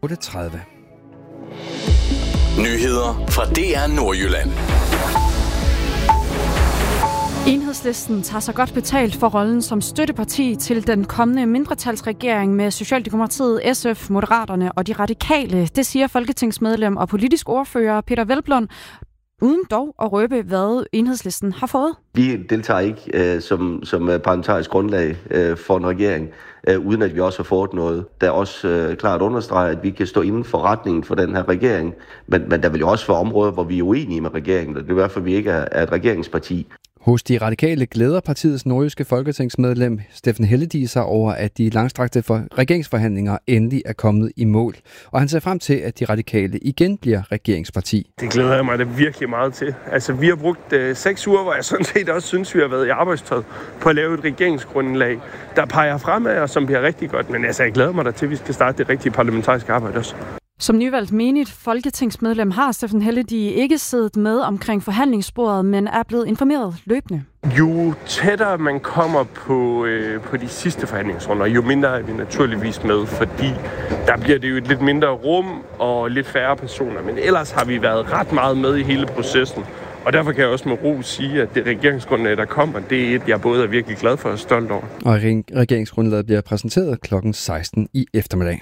8:30. Nyheder fra DR Nordjylland. Enhedslisten tager sig godt betalt for rollen som støtteparti til den kommende mindretalsregering med Socialdemokratiet, SF, Moderaterne og de Radikale. Det siger folketingsmedlem og politisk ordfører Peder Hvelplund, uden dog at røbe, hvad Enhedslisten har fået. Vi deltager ikke som parlamentarisk grundlag for en regering, uden at vi også har fået noget, der også klart understreger, at vi kan stå inden for retningen for den her regering. Men der vil jo også være områder, hvor vi er uenige med regeringen, og det er i hvert fald, vi ikke er et regeringsparti. Hos de radikale glæder partiets nordjyske folketingsmedlem Steffen Helledie sig over, at de langstrakte regeringsforhandlinger endelig er kommet i mål. Og han ser frem til, at de radikale igen bliver regeringsparti. Det glæder jeg mig da virkelig meget til. Altså, vi har brugt 6 uger, hvor jeg sådan set også synes, vi har været i arbejdstøj på at lave et regeringsgrundlag, der peger fremad og som bliver rigtig godt. Men altså, jeg glæder mig da til, at vi skal starte det rigtige parlamentariske arbejde også. Som nyvalgt menigt folketingsmedlem har Steffen Helledie ikke siddet med omkring forhandlingsbordet, men er blevet informeret løbende. Jo tættere man kommer på de sidste forhandlingsrunder, jo mindre er vi naturligvis med, fordi der bliver det jo et lidt mindre rum og lidt færre personer. Men ellers har vi været ret meget med i hele processen. Og derfor kan jeg også med ro sige, at det regeringsgrundlag, der kommer, det er et, jeg både er virkelig glad for og stolt over. Og regeringsgrundlaget bliver præsenteret kl. 16 i eftermiddag.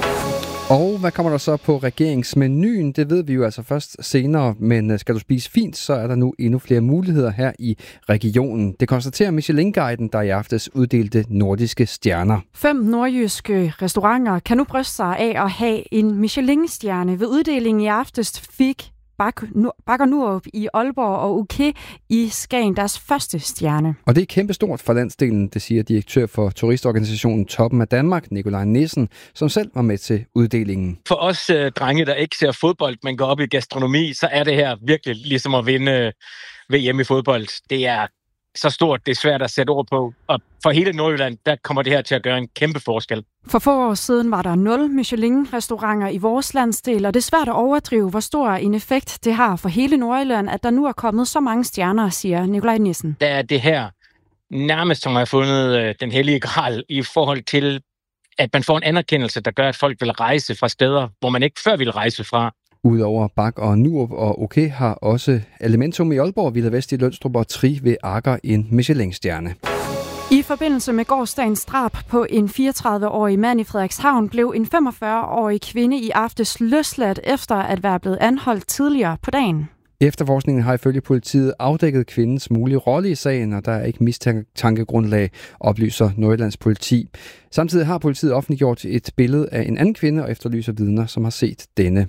Og hvad kommer der så på regeringsmenuen? Det ved vi jo altså først senere, men skal du spise fint, så er der nu endnu flere muligheder her i regionen. Det konstaterer Michelin-guiden, der i aftes uddelte nordiske stjerner. 5 nordjyske restauranter kan nu bryste sig af at have en Michelin-stjerne. Ved uddelingen i aftes fik Bakker Nurup i Aalborg og UK i Skagen deres første stjerne. Og det er kæmpestort for landsdelen, det siger direktør for turistorganisationen Toppen af Danmark, Nikolaj Nissen, som selv var med til uddelingen. For os drenge, der ikke ser fodbold, men går op i gastronomi, så er det her virkelig ligesom at vinde VM i fodbold. Det er så stort, det er svært at sætte ord på. Og for hele Nordjylland, der kommer det her til at gøre en kæmpe forskel. For få år siden var der 0 Michelin-restauranter i vores landsdel, og det er svært at overdrive, hvor stor en effekt det har for hele Nordjylland, at der nu er kommet så mange stjerner, siger Nikolaj Nissen. Der er det her nærmest, som har fundet den hellige gral i forhold til, at man får en anerkendelse, der gør, at folk vil rejse fra steder, hvor man ikke før ville rejse fra. Udover Bak og Nurup og OK har også Elementum i Aalborg, Villa Vest i Lønstrup og Tri ved Akker en Michelin-stjerne. I forbindelse med gårsdagens drab på en 34-årig mand i Frederikshavn blev en 45-årig kvinde i aftes løsladt efter at være blevet anholdt tidligere på dagen. Efterforskningen har ifølge politiet afdækket kvindens mulige rolle i sagen, og der er ikke mistankegrundlag, oplyser Nordjyllands politi. Samtidig har politiet offentliggjort et billede af en anden kvinde og efterlyser vidner, som har set denne.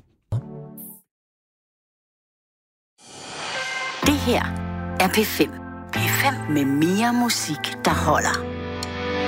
Det her er P5. P5 med mere musik, der holder.